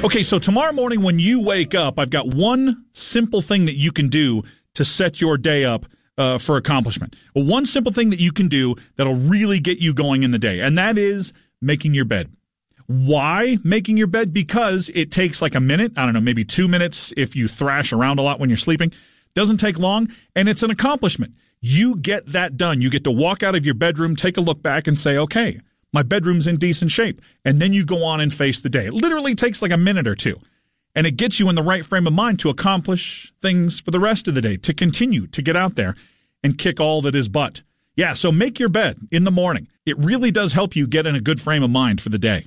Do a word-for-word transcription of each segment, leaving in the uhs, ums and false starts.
Okay, so tomorrow morning when you wake up, I've got one simple thing that you can do to set your day up uh, for accomplishment. Well, one simple thing that you can do that'll really get you going in the day, and that is making your bed. Why making your bed? Because it takes like a minute, I don't know, maybe two minutes if you thrash around a lot when you're sleeping. Doesn't take long, and it's an accomplishment. You get that done. You get to walk out of your bedroom, take a look back, and say, okay, my bedroom's in decent shape. And then you go on and face the day. It literally takes like a minute or two. And it gets you in the right frame of mind to accomplish things for the rest of the day, to continue to get out there and kick all that is butt. Yeah, so make your bed in the morning. It really does help you get in a good frame of mind for the day.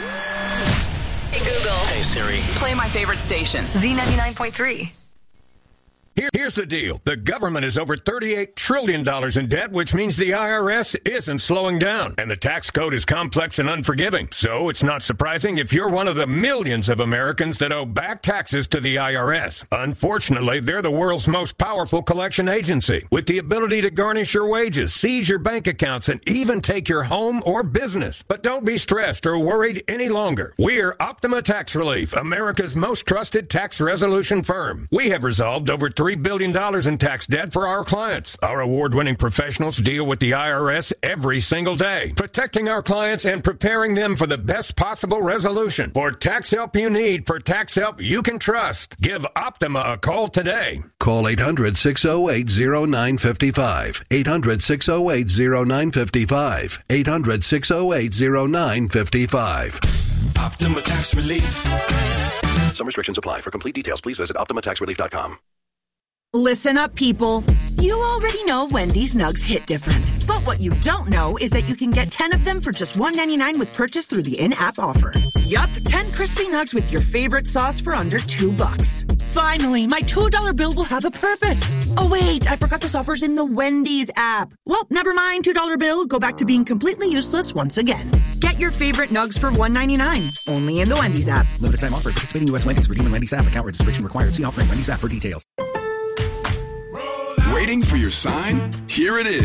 Hey, Google. Hey, Siri. Play my favorite station, Z ninety-nine point three. Here, here's the deal. The government is over thirty-eight trillion dollars in debt, which means the I R S isn't slowing down. And the tax code is complex and unforgiving. So it's not surprising if you're one of the millions of Americans that owe back taxes to the I R S. Unfortunately, they're the world's most powerful collection agency, with the ability to garnish your wages, seize your bank accounts, and even take your home or business. But don't be stressed or worried any longer. We're Optima Tax Relief, America's most trusted tax resolution firm. We have resolved over three billion dollars in tax debt for our clients. Our award-winning professionals deal with the I R S every single day, protecting our clients and preparing them for the best possible resolution. For tax help you need, for tax help you can trust, give Optima a call today. Call eight hundred, six oh eight, oh nine five five. eight hundred, six oh eight, oh nine five five. eight hundred, six oh eight, oh nine five five. Optima Tax Relief. Some restrictions apply. For complete details, please visit optima tax relief dot com. Listen up, people. You already know Wendy's Nugs hit different. But what you don't know is that you can get ten of them for just one ninety-nine with purchase through the in-app offer. Yup, ten crispy nugs with your favorite sauce for under two bucks. Finally, my two dollar bill will have a purpose. Oh, wait, I forgot this offer's in the Wendy's app. Well, never mind, two dollar bill. Go back to being completely useless once again. Get your favorite nugs for one ninety-nine. Only in the Wendy's app. Limited time offer. Participating U S Wendy's. Redeem in Wendy's app. Account registration required. See offering Wendy's app for details. Waiting for your sign? Here it is.